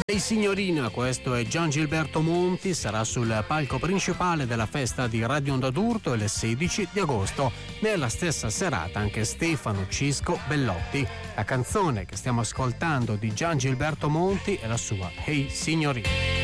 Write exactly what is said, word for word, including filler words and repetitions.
Ehi signorina, questo è Gian Gilberto Monti, sarà sul palco principale della festa di Radio Onda d'Urto il sedici di agosto. Nella stessa serata anche Stefano Cisco Bellotti. La canzone che stiamo ascoltando di Gian Gilberto Monti è la sua Ehi signorina.